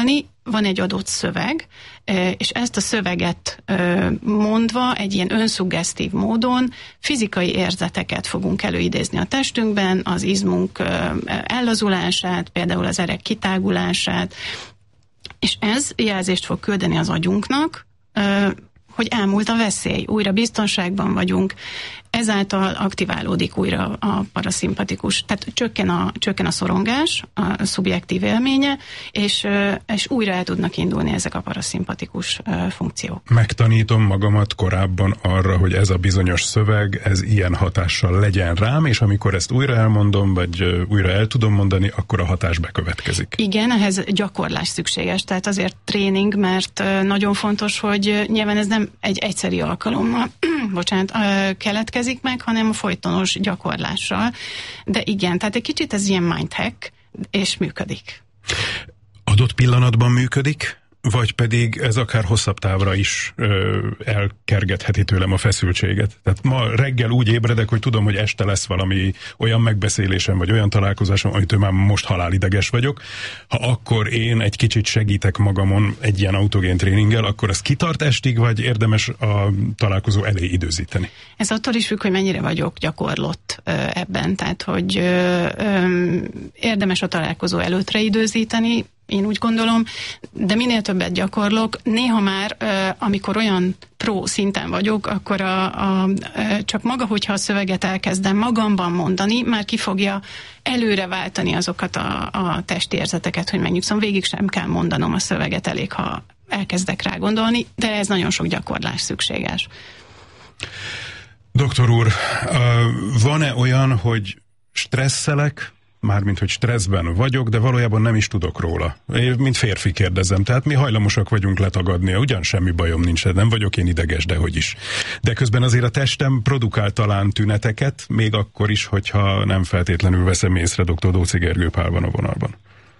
van egy adott szöveg, és ezt a szöveget mondva egy ilyen önszuggesztív módon fizikai érzeteket fogunk előidézni a testünkben, az izmunk ellazulását, például az erek kitágulását, és ez jelzést fog küldeni az agyunknak, hogy elmúlt a veszély, újra biztonságban vagyunk, ezáltal aktiválódik újra a paraszimpatikus, tehát csökken a, csökken a szorongás, a szubjektív élménye, és, és újra el tudnak indulni ezek a paraszimpatikus funkciók. Megtanítom magamat korábban arra, hogy ez a bizonyos szöveg, ez ilyen hatással legyen rám, és amikor ezt újra elmondom, vagy újra el tudom mondani, akkor a hatás bekövetkezik. Igen, ehhez gyakorlás szükséges, tehát azért tréning, mert nagyon fontos, hogy nyilván ez nem egy egyszeri alkalommal, bocsánat, keletkezik meg, hanem a folytonos gyakorlással. De igen, tehát egy kicsit ez ilyen mindhack, és működik. Adott pillanatban működik, vagy pedig ez akár hosszabb távra is ö, elkergetheti tőlem a feszültséget. Tehát ma reggel úgy ébredek, hogy tudom, hogy este lesz valami olyan megbeszélésem, vagy olyan találkozásom, amitől már most halálideges vagyok. Ha akkor én egy kicsit segítek magamon egy ilyen autogén tréninggel, akkor ez kitart estig, vagy érdemes a találkozó elé időzíteni? Ez attól is függ, hogy mennyire vagyok gyakorlott ö, ebben. Tehát, hogy ö, ö, érdemes a találkozó előttre időzíteni, én úgy gondolom, de minél többet gyakorlok, néha már, amikor olyan pro szinten vagyok, akkor a, a, csak maga, hogyha a szöveget elkezdem magamban mondani, már ki fogja előre váltani azokat a, a testérzeteket, hogy megnyugszom. Végig sem kell mondanom a szöveget, elég, ha elkezdek rá gondolni, de ez nagyon sok gyakorlás szükséges. Doktor úr, van-e olyan, hogy stresszelek, mármint, hogy stresszben vagyok, de valójában nem is tudok róla. Én, mint férfi kérdezem, tehát mi hajlamosak vagyunk letagadni, ugyan semmi bajom nincs, nem vagyok én ideges, de hogy is. De közben azért a testem produkál talán tüneteket, még akkor is, hogyha nem feltétlenül veszem észre. Doktor Dóczy Gergő Pál van a vonalban.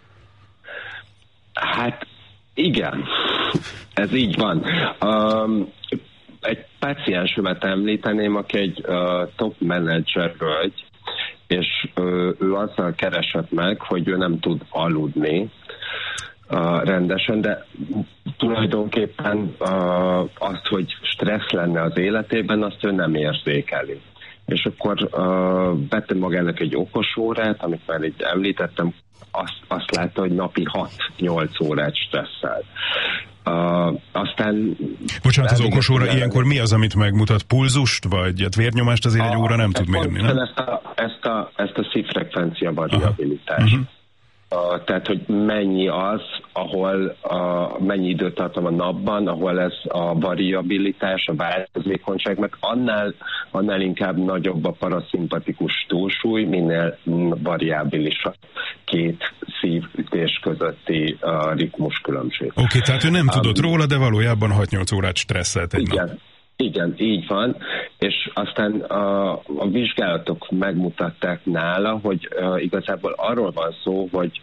Hát igen, ez így van. Um, egy páciensemet említeném, aki egy uh, top menedzser hölgy, és ő, ő azzal keresett meg, hogy ő nem tud aludni uh, rendesen, de tulajdonképpen uh, azt, hogy stressz lenne az életében, azt ő nem érzékeli. És akkor uh, vettem magának egy okos órát, amit már így említettem, azt, azt látta, hogy napi hat-nyolc órát stresszel. Uh, aztán... Bocsánat, az okos óra ilyenkor mi az, amit megmutat? Pulzust, vagy hát vérnyomást azért egy óra nem tud mérni, nem? Ezt a, ezt a, ezt a szívfrekvencia variabilitást. Uh-huh. Uh, tehát, hogy mennyi az, ahol uh, mennyi időt tartom a napban, ahol ez a variabilitás, a változékonyság, meg annál, annál inkább nagyobb a paraszimpatikus túlsúly, minél variábilis a két szívütés közötti uh, ritmus különbség. Oké, okay, tehát ő nem tudott um, róla, de valójában hat-nyolc órát stresszelt egy igen. nap. Igen, így van, és aztán a, a vizsgálatok megmutatták nála, hogy uh, igazából arról van szó, hogy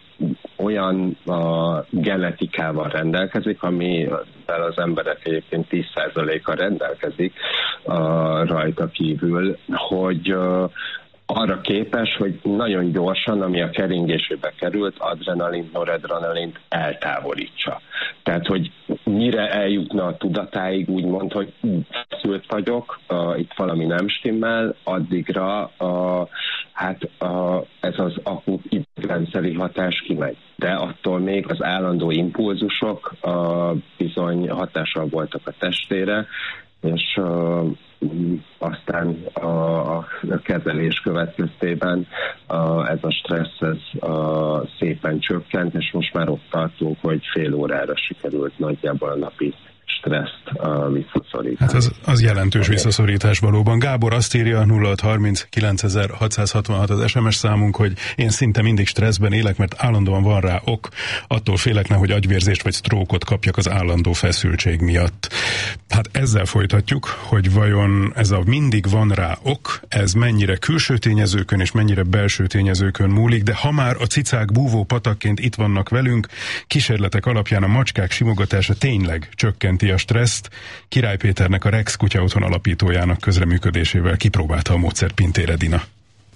olyan uh, genetikával rendelkezik, amivel az emberek egyébként tíz százaléka rendelkezik uh, rajta kívül, hogy uh, arra képes, hogy nagyon gyorsan, ami a keringésébe került, adrenalin, noradrenalint eltávolítsa. Tehát, hogy mire eljutna a tudatáig, úgymond, hogy feszült vagyok, uh, itt valami nem stimmel, addigra uh, hát uh, ez az akut idegrendszeri hatás kimegy. De attól még az állandó impulzusok uh, bizony hatással voltak a testére, és uh, aztán a, a kezelés következtében a, ez a stressz ez a, szépen csökkent, és most már ott tartunk, hogy fél órára sikerült nagyjából a napi stresszt uh, visszaszorítani. Hát az, az jelentős visszaszorítás valóban. Gábor azt írja, nulla hat harminc kilencezerhatszázhatvanhat az es em es számunk, hogy én szinte mindig stresszben élek, mert állandóan van rá ok, attól félek, nehogy agyvérzést vagy sztrókot kapjak az állandó feszültség miatt. Hát ezzel folytatjuk, hogy vajon ez a mindig van rá ok, ez mennyire külső tényezőkön és mennyire belső tényezőkön múlik, de ha már a cicák búvó patakként itt vannak velünk, kísérletek alapján a macskák simogatása tényleg csökkenti a stresszt. Király Péternek, a Rex kutyaotthon alapítójának közreműködésével kipróbálta a módszert Pintér Edina.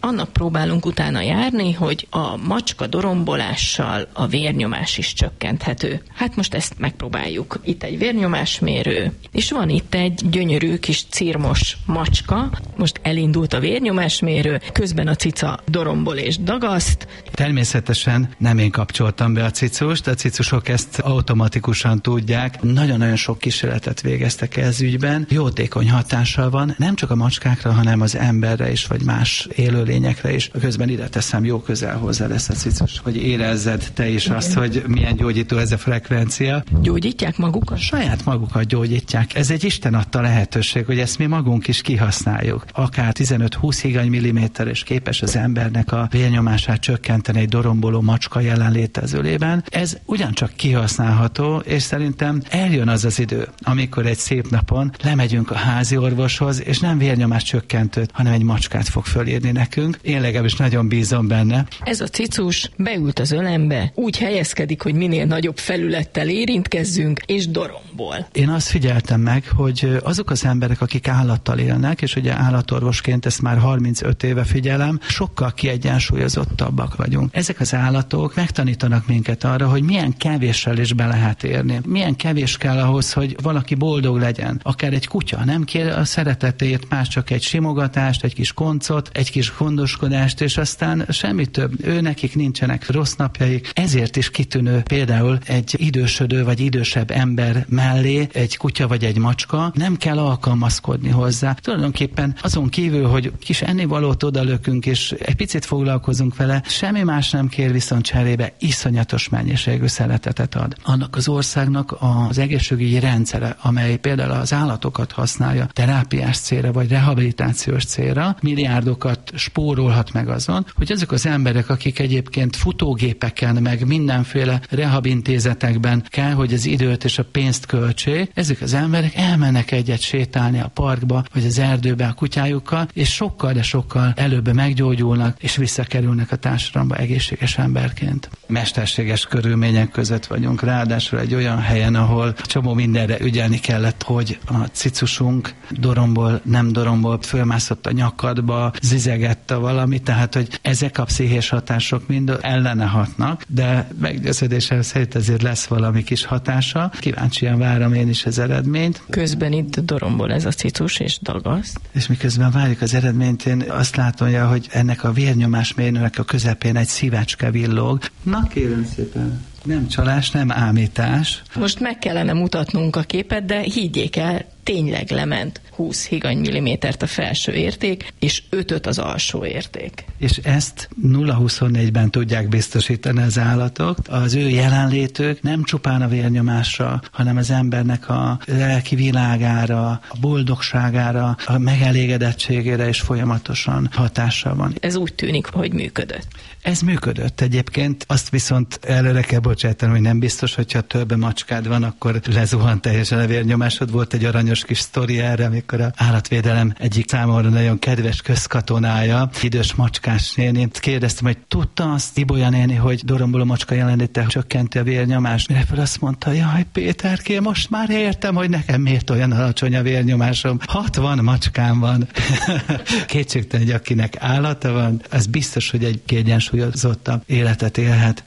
annak próbálunk utána járni, hogy a macska dorombolással a vérnyomás is csökkenthető. Hát most ezt megpróbáljuk. Itt egy vérnyomásmérő, és van itt egy gyönyörű kis cirmos macska. Most elindult a vérnyomásmérő, közben a cica dorombol és dagaszt. Természetesen nem én kapcsoltam be a cicust, a cicusok ezt automatikusan tudják. Nagyon-nagyon sok kísérletet végeztek ez ügyben. Jótékony hatással van, nem csak a macskákra, hanem az emberre is, vagy más élőlényekre is. Közben ide teszem, jó közel hozzá lesz a cicus, hogy érezzed te is azt, hogy milyen gyógyító ez a frekvencia. Gyógyítják magukat? Saját magukat gyógyítják. Ez egy Isten adta lehetőség, hogy ezt mi magunk is kihasználjuk. Akár tizenöt-húsz higany milliméter és képes az embernek a vérnyomását csökkenteni egy doromboló macska jelenléte az ölében. Ez ugyancsak kihasználható, és szerintem eljön az az idő, amikor egy szép napon lemegyünk a házi orvoshoz, és nem vérnyomás csökkentőt, hanem egy macskát fog fölírni nekünk. Én legalábbis nagyon bízom benne. Ez a cicus beült az ölembe, úgy helyezkedik, hogy minél nagyobb felülettel érintkezzünk, és dorombol. Én azt figyeltem meg, hogy azok az emberek, akik állattal élnek, és ugye állatorvosként ezt már harmincöt éve figyelem, sokkal kiegyensúlyozottabbak vagyunk. Ezek az állatok megtanítanak minket arra, hogy milyen kevéssel is be lehet érni. Milyen kevés kell ahhoz, hogy valaki boldog legyen. Akár egy kutya nem kér a szeretetét, más csak egy simogatást, egy kis koncot, egy kis gondoskodást, és aztán semmi több. Ő nekik nincsenek rossz napjaik. Ezért is kitűnő például egy idősödő vagy idősebb ember mellé egy kutya vagy egy macska, nem kell alkalmazkodni hozzá. Tulajdonképpen azon kívül, hogy kis ennivalót odalökünk, és egy picit foglalkozunk vele, semmi más nem kér, viszont cserébe iszonyatos mennyiségű szeretetet ad. Annak az országnak az egészségügyi rendszere, amely például az állatokat használja terápiás célra vagy rehabilitációs célra, milliárdokat spórolhat meg azon, hogy azok az emberek, akik egyébként futógépeken, meg mindenféle rehabintézetekben kell, hogy az időt és a pénzt költsék, ezek az emberek elmennek egyet sétálni a parkba, vagy az erdőbe a kutyájukkal, és sokkal, de sokkal előbb meggyógyulnak, és visszakerülnek a társadalomba egészséges emberként. Mesterséges körülmények között vagyunk, ráadásul egy olyan helyen, ahol csomó mindenre ügyelni kellett, hogy a cicusunk dorombol, nem dorombol, fölmászott a nyakadba, zizegett a valami, tehát, hogy ezek a pszichés hatások mind ellene hatnak, de meggyőződésem szerint ezért lesz valami kis hatása. Kíváncsian várom én is az eredményt. Közben itt dorombol ez a cicus és dagaszt. És miközben várjuk az eredményt, én azt látom, hogy ennek a vérnyomásmérőnek a közepén egy szívecske villog. Na kérem szépen, nem csalás, nem ámítás. Most meg kellene mutatnunk a képet, de higgyék el, tényleg lement húsz higany millimétert a felső érték, és ötöt az alsó érték. És ezt nulla huszonnégyben tudják biztosítani az állatok. Az ő jelenlétük nem csupán a vérnyomásra, hanem az embernek a lelki világára, a boldogságára, a megelégedettségére is folyamatosan hatással van. Ez úgy tűnik, hogy működött. Ez működött egyébként, azt viszont előre kell bocsátani, hogy nem biztos, hogyha több macskád van, akkor lezuhan teljesen a vérnyomásod. Volt egy aranyos kis sztori erre, amikor az állatvédelem egyik számomra nagyon kedves közkatonája, idős macskás néni, kérdeztem, hogy tudta azt Ibolya néni, hogy doromboló macska jelenléte csökkenti a vérnyomást. Mire fel azt mondta, jaj Péterké, most már értem, hogy nekem miért olyan alacsony a vérnyomásom. hatvan macskám van. Kétségtelen, hogy akinek állata van, az biztos, hogy egy kiegyensúlyozottabb életet élhet.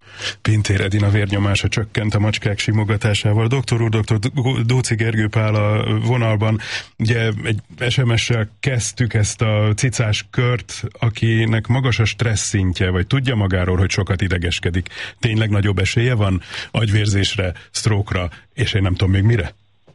Pintér Edina vérnyomása csökkent a macskák simogatásával. Doktor úr, doktor Dóczy Gergő Pál a vonalban. Ugye egy es em es-sel kezdtük ezt a cicás kört, akinek magas a stressz szintje, vagy tudja magáról, hogy sokat idegeskedik. Tényleg nagyobb esélye van agyvérzésre, sztrókra, és én nem tudom még mire?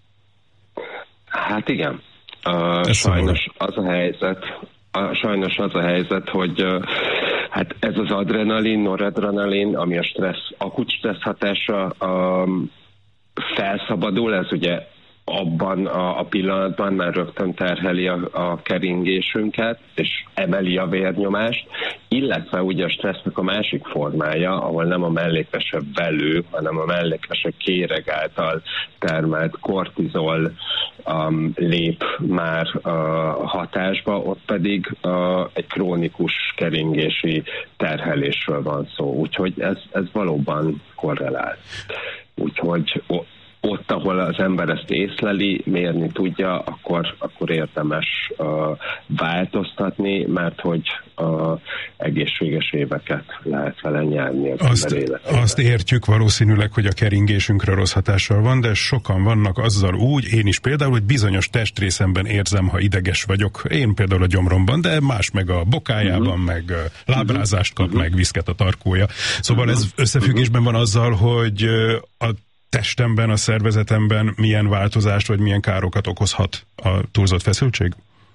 Hát igen. Uh, sajnos az a helyzet, uh, sajnos az a helyzet, hogy uh, hát ez az adrenalin, noradrenalin, ami a stressz, akut stressz hatása um, felszabadul, ez ugye abban a, a pillanatban már rögtön terheli a, a keringésünket, és emeli a vérnyomást, illetve ugye a stressznek a másik formája, ahol nem a mellékesebb velő, hanem a mellékesebb kéreg által termelt kortizol um, lép már uh, hatásba, ott pedig uh, egy krónikus keringési terhelésről van szó. Úgyhogy ez, ez valóban korrelál. Úgyhogy ott, ahol ahol az ember ezt észleli, mérni tudja, akkor, akkor érdemes uh, változtatni, mert hogy uh, egészséges éveket lehet vele nyerni az azt, ember életében. Azt értjük valószínűleg, hogy a keringésünkre rossz hatással van, de sokan vannak azzal úgy, én is például, hogy bizonyos testrészemben érzem, ha ideges vagyok. Én például a gyomromban, de más meg a bokájában, uh-huh. meg uh, lábrázást kap, uh-huh. meg viszket a tarkója. Szóval uh-huh. ez összefüggésben van azzal, hogy uh, a testemben, a szervezetemben milyen változást, vagy milyen károkat okozhat a túlzott feszültség?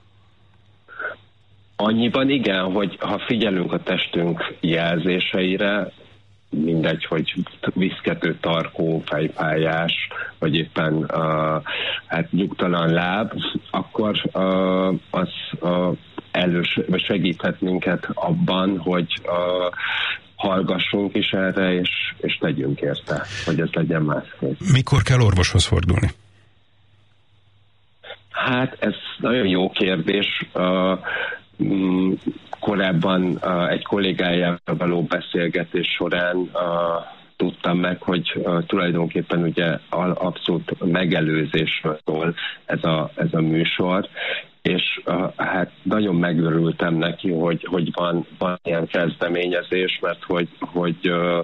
Annyiban igen, hogy ha figyelünk a testünk jelzéseire, mindegy, hogy viszkető tarkó, fejfájás, vagy éppen uh, hát nyugtalan láb, akkor uh, az uh, elős, vagy segíthet minket abban, hogy uh, hallgassunk is erre, és, és tegyünk érte, hogy ez legyen másképp. Mikor kell orvoshoz fordulni? Hát ez nagyon jó kérdés. Uh, mm, korábban uh, egy kollégájával való beszélgetés során uh, tudtam meg, hogy uh, tulajdonképpen ugye abszolút megelőzésről szól ez a, ez a műsor, és uh, hát nagyon megörültem neki, hogy, hogy van, van ilyen kezdeményezés, mert hogy, hogy uh,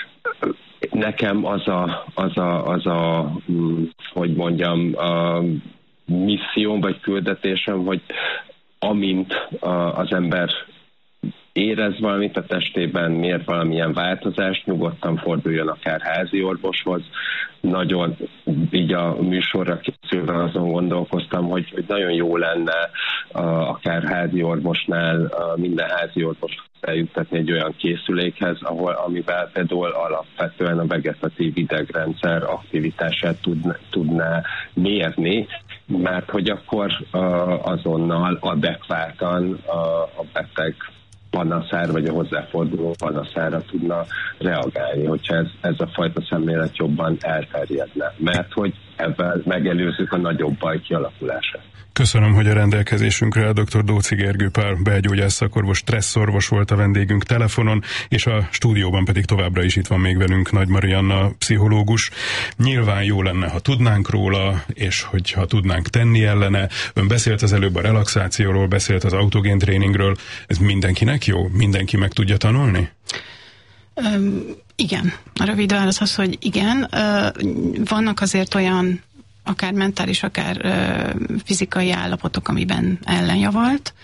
nekem az a, az a, az a hm, hogy mondjam, a misszióm vagy küldetésem, hogy amint uh, az ember érez valamit a testében, mér valamilyen változást, nyugodtan forduljon akár házi orvoshoz. Nagyon így a műsorra készülve azon gondolkoztam, hogy, hogy nagyon jó lenne uh, akár házi orvosnál uh, minden házi orvos eljuttatni egy olyan készülékhez, ahol, amivel például alapvetően a vegetatív idegrendszer aktivitását tudna, tudná mérni, mert hogy akkor uh, azonnal adekvátan uh, a beteg panaszára, vagy a hozzáforduló panaszára tudna reagálni, hogyha ez, ez a fajta szemlélet jobban elterjedne. Mert hogy ebben megelőzzük a nagyobb baj kialakulását. Köszönöm, hogy a rendelkezésünkre a dr. Dóczy Gergő Pál belgyógyász szakorvos, stresszorvos volt a vendégünk telefonon, és a stúdióban pedig továbbra is itt van még velünk Nagy Marianna pszichológus. Nyilván jó lenne, ha tudnánk róla, és hogyha tudnánk tenni ellene. Ön beszélt az előbb a relaxációról, beszélt az autogén tréningről. Ez mindenkinek jó? Mindenki meg tudja tanulni? Um, igen. A rövid válasz az, hogy igen. Uh, vannak azért olyan akár mentális, akár uh, fizikai állapotok, amiben ellenjavalt.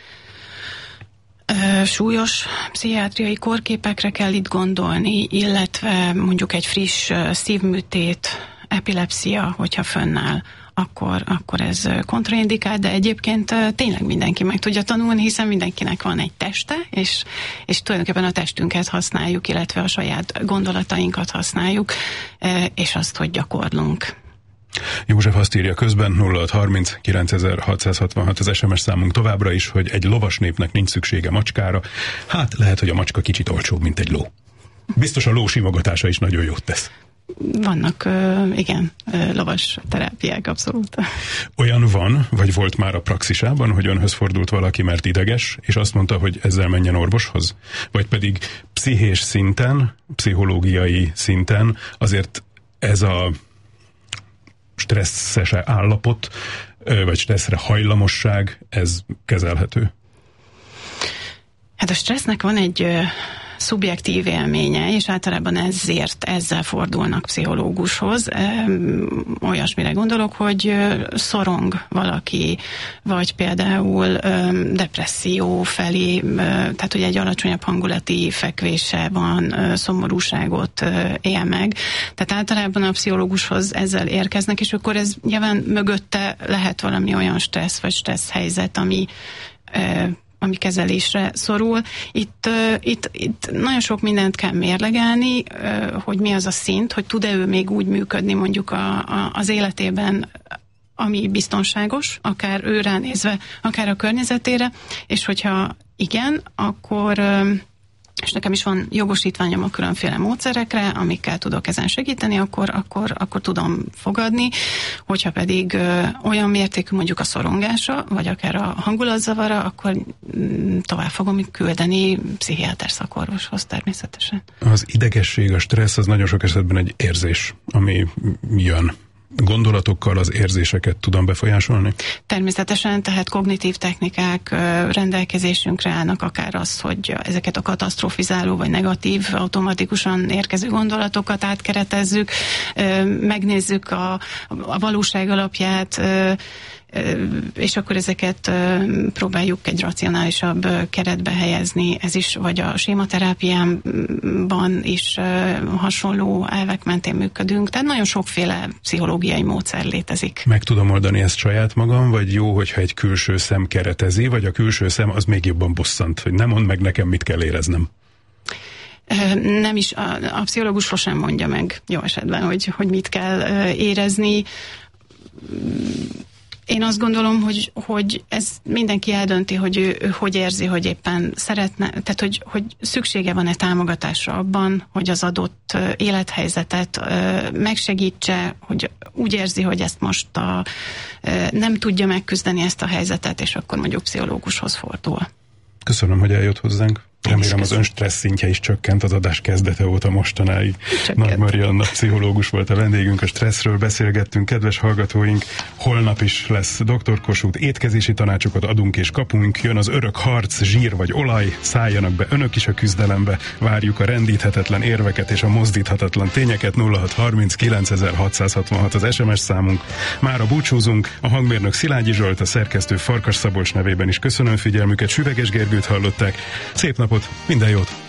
Uh, súlyos pszichiátriai kórképekre kell itt gondolni, illetve mondjuk egy friss uh, szívműtét, epilepszia, hogyha fönnáll, akkor, akkor ez kontraindikált, de egyébként uh, tényleg mindenki meg tudja tanulni, hiszen mindenkinek van egy teste, és, és tulajdonképpen a testünket használjuk, illetve a saját gondolatainkat használjuk, uh, és azt, hogy gyakorlunk. József azt írja közben, nulla hat harminc kilencezerhatszázhatvanhat az es em es számunk továbbra is, hogy egy lovas népnek nincs szüksége macskára. Hát lehet, hogy a macska kicsit olcsóbb, mint egy ló. Biztos a ló simogatása is nagyon jót tesz. Vannak, uh, igen, uh, lovas terápiák, abszolút. Olyan van, vagy volt már a praxisában, hogy önhöz fordult valaki, mert ideges, és azt mondta, hogy ezzel menjen orvoshoz? Vagy pedig pszichés szinten, pszichológiai szinten azért ez a stresszes állapot, vagy stresszre hajlamosság, ez kezelhető? Hát a stressznek van egy ö, szubjektív élménye, és általában ezért ezzel fordulnak pszichológushoz. Ö, olyasmire gondolok, hogy ö, szorong valaki, vagy például ö, depresszió felé, ö, tehát hogy egy alacsonyabb hangulati fekvése van, ö, szomorúságot ö, él meg. Tehát általában a pszichológushoz ezzel érkeznek, és akkor ez nyilván mögötte lehet valami olyan stressz, vagy stressz helyzet, ami ö, ami kezelésre szorul. Itt, uh, itt, itt nagyon sok mindent kell mérlegelni, uh, hogy mi az a szint, hogy tud-e ő még úgy működni mondjuk a, a, az életében, ami biztonságos, akár ő ránézve, akár a környezetére, és hogyha igen, akkor uh, és nekem is van jogosítványom a különféle módszerekre, amikkel tudok ezen segíteni, akkor, akkor, akkor tudom fogadni, hogyha pedig ö, olyan mértékű mondjuk a szorongása, vagy akár a hangulatzavara, akkor m, tovább fogom küldeni pszichiáter szakorvoshoz természetesen. Az idegesség, a stressz az nagyon sok esetben egy érzés, ami jön. gondolatokkal az érzéseket tudom befolyásolni? Természetesen, tehát kognitív technikák rendelkezésünkre állnak, akár az, hogy ezeket a katasztrofizáló vagy negatív, automatikusan érkező gondolatokat átkeretezzük, megnézzük a, a valóság alapját, és akkor ezeket próbáljuk egy racionálisabb keretbe helyezni. Ez is, vagy a sématerápiában is hasonló elvek mentén működünk. Tehát nagyon sokféle pszichológiai módszer létezik. Meg tudom oldani ezt saját magam, vagy jó, hogyha egy külső szem keretezi, vagy a külső szem az még jobban bosszant, hogy nem mondd meg nekem, mit kell éreznem? Nem is, a, a pszichológus sosem mondja meg jó esetben, hogy, hogy mit kell érezni. Én azt gondolom, hogy, hogy ez mindenki eldönti, hogy ő, ő hogy érzi, hogy éppen szeretne, tehát hogy, hogy szüksége van-e támogatásra abban, hogy az adott élethelyzetet megsegítse, hogy úgy érzi, hogy ezt most a, nem tudja megküzdeni ezt a helyzetet, és akkor mondjuk pszichológushoz fordul. Köszönöm, hogy eljött hozzánk. Remélem az ön stressz szintje is csökkent az adás kezdete óta mostanáig. Csökkent. Nagy Marianna pszichológus volt a vendégünk, a stresszről beszélgettünk. Kedves hallgatóink, holnap is lesz doktor Kossuth, étkezési tanácsokat adunk és kapunk, jön az örök harc, zsír vagy olaj, szálljanak be önök is a küzdelembe, várjuk a rendíthetetlen érveket és a mozdíthatatlan tényeket. Nulla hat harminc kilencezer-hatszázhatvanhat az es em es számunk. Mára búcsúzunk, a hangmérnök Szilágyi Zsolt, a szerkesztő Farkas Szabolcs nevében is köszönöm figyelmüket, Süveges Gergőt hallották. Szép napot, minden jót!